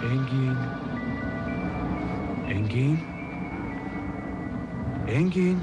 Engin. Engin. Engin.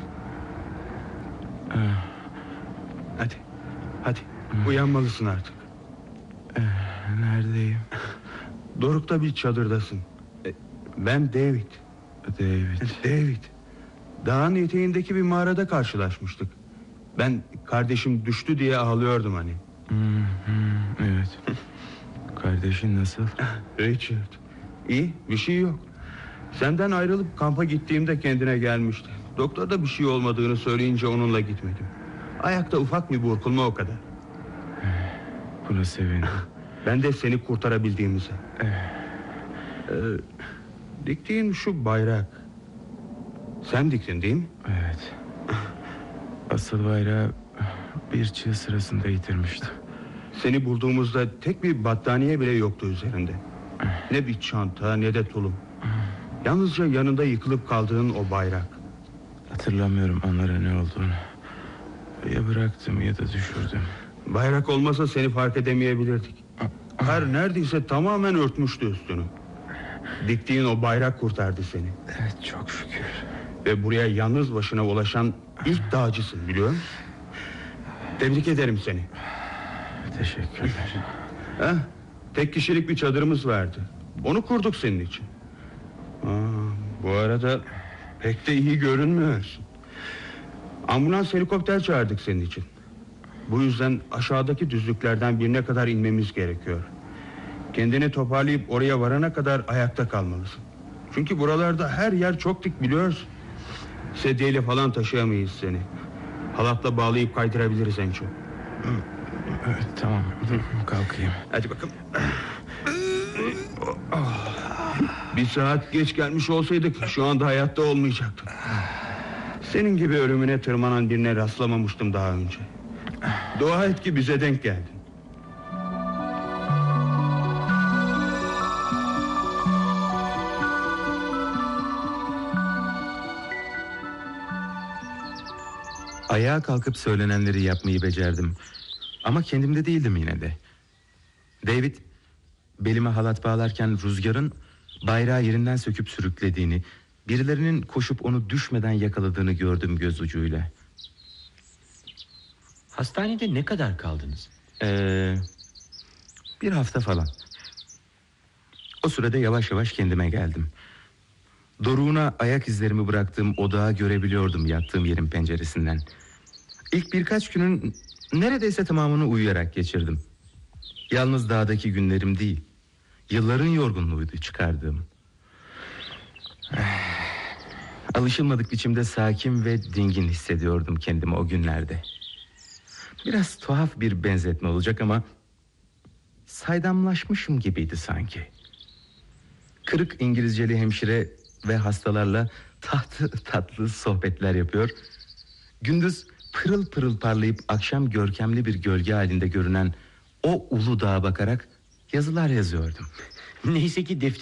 Hadi. Hadi. Uyanmalısın artık. Neredeyim? Doruk'ta bir çadırdasın. Ben David. David. Dağın eteğindeki bir mağarada karşılaşmıştık. Ben kardeşim düştü diye ağlıyordum hani. Evet. Kardeşin nasıl? Richard. İyi, bir şey yok. Senden ayrılıp kampa gittiğimde kendine gelmişti. Doktor da bir şey olmadığını söyleyince onunla gitmedim. Ayakta ufak bir burkulma, o kadar. Buna sevindim. Ben de seni kurtarabildiğimize. Diktiğin şu bayrak, sen diktin değil mi? Evet. Asıl bayrağı bir çığ sırasında yitirmiştim. Seni bulduğumuzda tek bir battaniye bile yoktu üzerinde. Ne bir çanta ne de tulum. Yalnızca yanında yıkılıp kaldığın o bayrak. Hatırlamıyorum onlara ne olduğunu. Ya bıraktım ya da düşürdüm. Bayrak olmasa seni fark edemeyebilirdik. Kar neredeyse tamamen örtmüştü üstünü. Diktiğin o bayrak kurtardı seni. Evet, çok şükür. Ve buraya yalnız başına ulaşan ilk dağcısın, biliyor musun? Tebrik ederim seni. Teşekkürler. Tek kişilik bir çadırımız vardı. Onu kurduk senin için. Bu arada pek de iyi görünmüyorsun. Ambulans, helikopter çağırdık senin için. Bu yüzden aşağıdaki düzlüklerden birine kadar inmemiz gerekiyor. Kendini toparlayıp oraya varana kadar ayakta kalmalısın. Çünkü buralarda her yer çok dik, biliyorsun. Sedyeyle falan taşıyamayız seni. Halatla bağlayıp kaydırabiliriz en çok. Evet, tamam, kalkayım. Hadi bakalım. Bir saat geç gelmiş olsaydık şu anda hayatta olmayacaktık. Senin gibi ölümüne tırmanan birine rastlamamıştım daha önce. Dua et ki bize denk geldin. Ayağa kalkıp söylenenleri yapmayı becerdim. Ama kendimde değildim yine de. David, belime halat bağlarken rüzgarın bayrağı yerinden söküp sürüklediğini, birilerinin koşup onu düşmeden yakaladığını gördüm göz ucuyla. Hastanede ne kadar kaldınız? Bir hafta falan. O sürede yavaş yavaş kendime geldim. Doruğuna ayak izlerimi bıraktığım odağı görebiliyordum yattığım yerin penceresinden. İlk birkaç günün neredeyse tamamını uyuyarak geçirdim. Yalnız dağdaki günlerim değil, yılların yorgunluğuydu çıkardığım. Alışılmadık biçimde sakin ve dingin hissediyordum kendimi o günlerde. Biraz tuhaf bir benzetme olacak ama saydamlaşmışım gibiydi sanki. Kırık İngilizceli hemşire ve hastalarla tatlı sohbetler yapıyor. Gündüz pırıl pırıl parlayıp akşam görkemli bir gölge halinde görünen o ulu dağa bakarak yazılar yazıyordum. Neyse ki